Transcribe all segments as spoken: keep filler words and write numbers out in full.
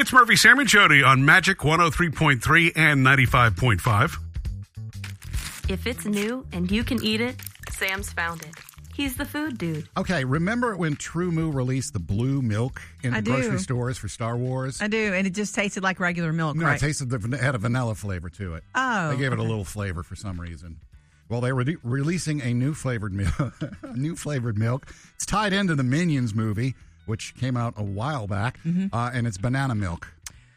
It's Murphy, Sam, and Jody on Magic one oh three point three and ninety-five point five. If it's new and you can eat it, Sam's found it. He's the food dude. Okay, remember when True Moo released the blue milk in I the do. grocery stores for Star Wars? I do, and it just tasted like regular milk, No, right? it tasted the, it had a vanilla flavor to it. Oh, They gave it a okay. little flavor for some reason. Well, they were re- releasing a new flavored milk. a new flavored milk. It's tied into the Minions movie, which came out a while back, Mm-hmm. uh, and it's banana milk.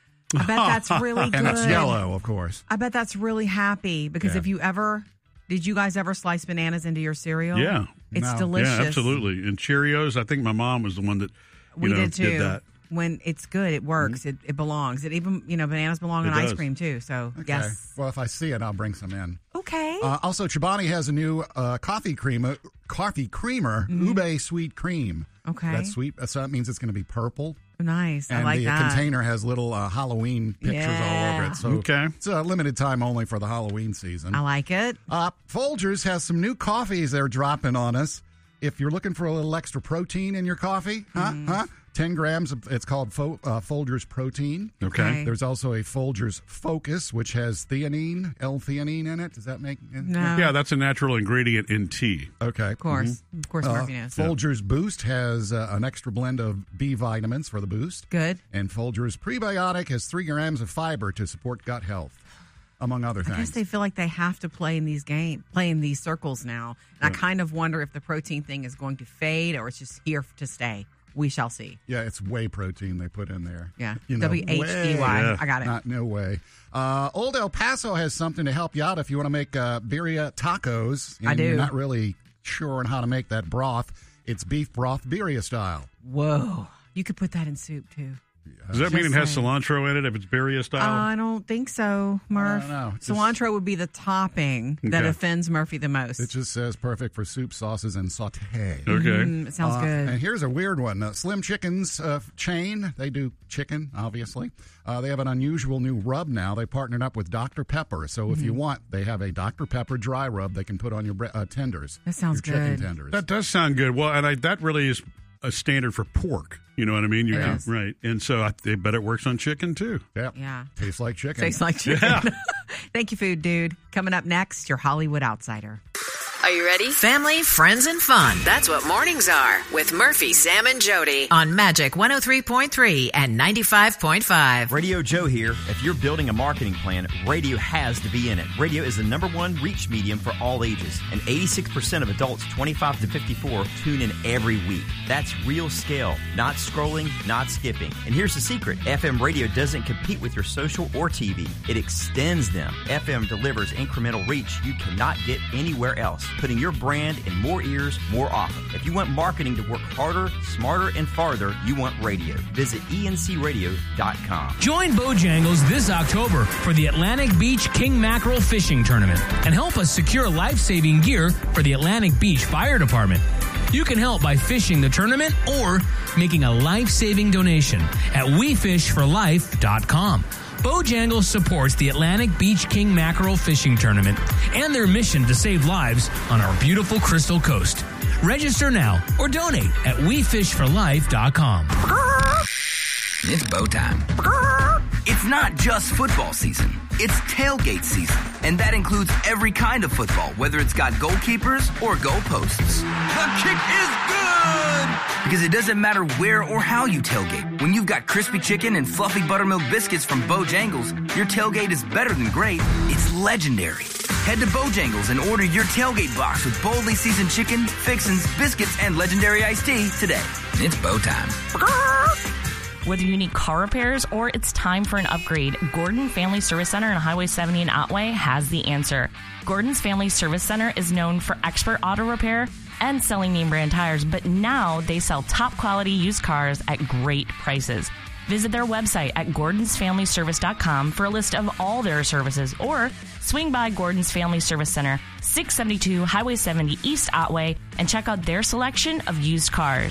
I bet that's really good. And it's yellow, of course. I bet that's really happy because Yeah. if you ever, did you guys ever slice bananas into your cereal? Yeah. It's No. delicious. Yeah, absolutely. And Cheerios, I think my mom was the one that you We know, did too. that. When it's good, it works. It, it belongs. It even, you know, bananas belong It in ice does. cream too. So, Okay. yes. Well, if I see it, I'll bring some in. Okay. Uh, also, Chobani has a new uh, coffee creamer, coffee creamer, Ube Sweet Cream. Mm-hmm. Okay. That's sweet. So that means it's going to be purple. Nice. And I like the that. container has little uh, Halloween pictures all over Yeah. it. So Okay. it's a limited time only for the Halloween season. I like it. Uh, Folgers has some new coffees they're dropping on us. If you're looking for a little extra protein in your coffee, huh? Mm. Huh? ten grams. Of, it's called Fo- uh, Folgers Protein. Okay. Okay. There's also a Folgers Focus, which has theanine, L-theanine in it. Does that make No. Yeah, that's a natural ingredient in tea. Okay. Of course. Of course, Uh, Murphy knows. Folgers Boost has uh, an extra blend of B vitamins for the boost. Good. And Folgers Prebiotic has three grams of fiber to support gut health, among other I things. guess they feel like they have to play in these games, play in these circles now. And I kind of wonder if the protein thing is going to fade or it's just here to stay. We shall see. Yeah, it's whey protein they put in there. Yeah. You know, W H E Y. Yeah. I got it. Not no way. Uh, Old El Paso has something to help you out if you want to make uh, birria tacos. And I do. You're not really sure on how to make that broth. It's beef broth birria style. Whoa. You could put that in soup, too. Does that mean it Just has saying. cilantro in it if it's birria style? I don't think so, Murph. I don't know. Just- Cilantro would be the topping that Okay. offends Murphy the most. It just says perfect for soup, sauces, and saute. okay. Mm, it sounds Uh, good. And here's a weird one. Uh, Slim Chicken's uh, chain. They do chicken, obviously. Uh, they have an unusual new rub now. They partnered up with Doctor Pepper. So if Mm-hmm. you want, they have a Doctor Pepper dry rub they can put on your bre- uh, tenders. That sounds your chicken good. tenders. That does sound good. Well, and I, that really is a standard for pork. You know what I mean? You It can, is. right. And so I, I bet it works on chicken too. Yep. Yeah. Tastes like chicken. Tastes like chicken. Yeah. Thank you, food dude. Coming up next, your Hollywood Outsider. Are you ready? Family, friends, and fun That's what mornings are with Murphy, Sam, and Jody. on Magic one oh three point three and ninety-five point five. Radio Joe here. If you're building a marketing plan, radio has to be in it. Radio is the number one reach medium for all ages, and eighty-six percent of adults twenty-five to fifty-four tune in every week. That's real scale, not scrolling, not skipping. And here's the secret. F M radio doesn't compete with your social or T V. It extends them. F M delivers incremental reach you cannot get anywhere else, putting your brand in more ears more often. If you want marketing to work harder, smarter, and farther, you want radio. Visit E N C radio dot com. Join Bojangles this October for the Atlantic Beach King Mackerel Fishing Tournament and help us secure life-saving gear for the Atlantic Beach Fire Department. You can help by fishing the tournament or making a life-saving donation at we fish for life dot com. Bojangles supports the Atlantic Beach King Mackerel Fishing Tournament and their mission to save lives on our beautiful Crystal Coast. Register now or donate at we fish for life dot com. It's bow time. It's not just football season. It's tailgate season. And that includes every kind of football, whether it's got goalkeepers or goalposts. The kick is good! Because it doesn't matter where or how you tailgate. When you've got crispy chicken and fluffy buttermilk biscuits from Bojangles, your tailgate is better than great. It's legendary. Head to Bojangles and order your tailgate box with boldly seasoned chicken, fixins, biscuits, and legendary iced tea today. It's bow time. Whether you need car repairs or it's time for an upgrade, Gordon Family Service Center on Highway seventy in Otway has the answer. Gordon's Family Service Center is known for expert auto repair and selling name brand tires, but now they sell top quality used cars at great prices. Visit their website at gordons family service dot com for a list of all their services, or swing by Gordon's Family Service Center, six seventy-two Highway seventy East Otway, and check out their selection of used cars.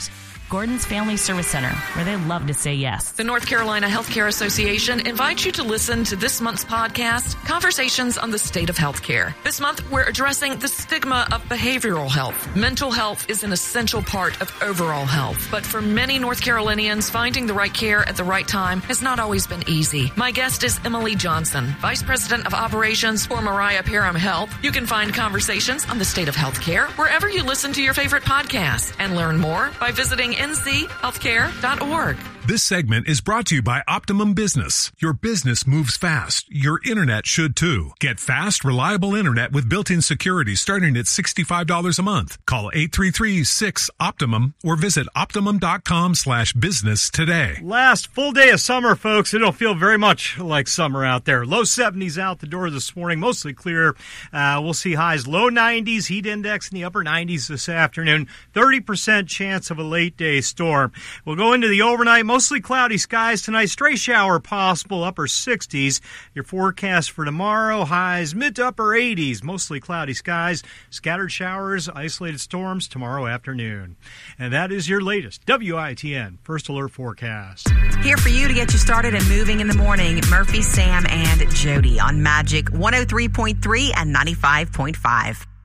Gordon's Family Service Center, where they love to say yes. The North Carolina Healthcare Association invites you to listen to this month's podcast, Conversations on the State of Healthcare. This month, we're addressing the stigma of behavioral health. Mental health is an essential part of overall health, but for many North Carolinians, finding the right care at the right time has not always been easy. My guest is Emily Johnson, Vice President of Operations for Mariah Parham Health. You can find Conversations on the State of Healthcare wherever you listen to your favorite podcast, and learn more by visiting n c healthcare dot org. This segment is brought to you by Optimum Business. Your business moves fast. Your internet should too. Get fast, reliable internet with built-in security starting at sixty-five dollars a month. Call eight three three, six, Optimum or visit optimum.com slash business today. Last full day of summer, folks. It'll feel very much like summer out there. Low seventies out the door this morning, mostly clear. Uh, we'll see highs low nineties, heat index in the upper nineties this afternoon. thirty percent chance of a late day storm. We'll go into the overnight. Mostly cloudy skies tonight. Stray shower possible, upper sixties. Your forecast for tomorrow, highs mid to upper eighties. Mostly cloudy skies. Scattered showers, isolated storms tomorrow afternoon. And that is your latest W I T N First Alert forecast. Here for you to get you started and moving in the morning, Murphy, Sam, and Jody on Magic one oh three point three and ninety-five point five.